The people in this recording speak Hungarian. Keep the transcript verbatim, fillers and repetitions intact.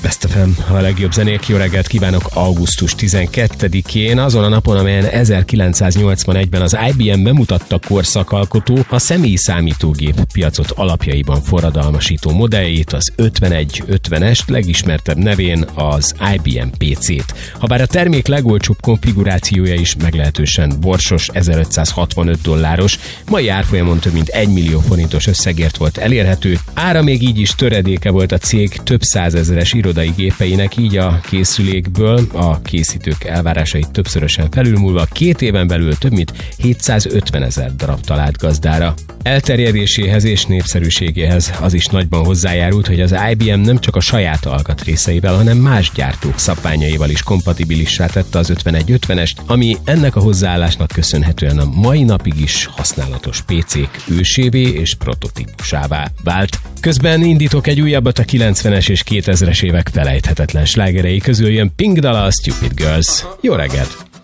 Best ef em, a legjobb zenék. Jó reggelt kívánok augusztus tizenkettedikén, azon a napon, amelyen ezerkilencszáznyolcvanegyben az i bé em bemutatta korszakalkotó, a személyi számítógép piacot alapjaiban forradalmasító modelljét, az ötvenegy ötvenest, legismertebb nevén az i bé em pé cét. Habár a termék legolcsóbb konfigurációja is meglehetősen borsos, ezerötszázhatvanöt dolláros, mai árfolyamon több mint egy millió forintos összegért volt elérhető, ára még így is töredéke volt a cég több százezeres irodai gépeinek, így a készülékből a készítők elvárásait többszörösen felülmúlva két éven belül több mint hétszázötvenezer darab talált gazdára. Elterjedéséhez és népszerűségéhez az is nagyban hozzájárult, hogy az i bé em nem csak a saját alkatrészeivel, hanem más gyártók szabványaival is kompatibilissá tette az ötvenegy ötvenest, ami ennek a hozzáállásnak köszönhetően a mai napig is használatos pé cék ősévé és prototípusává vált. Közben indítok egy újabbat a kilencvenes és kétezres évek felejthetetlen slágerei közül, jön Pink Dala, Stupid Girls. Jó reggelt!